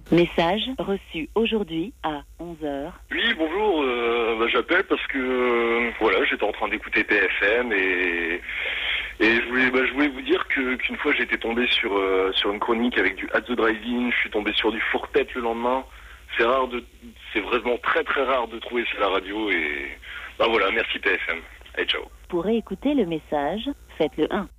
Message reçu aujourd'hui à 11 heures. Oui, bonjour, j'appelle parce que voilà, j'étais en train d'écouter PFM et je voulais vous dire qu'une fois j'étais tombé sur une chronique avec du At the Drive-In, je suis tombé sur du Four-Tête le lendemain. C'est vraiment très très rare de trouver ça à la radio et voilà, merci PFM. Allez, ciao. Pour écouter le message, faites le 1.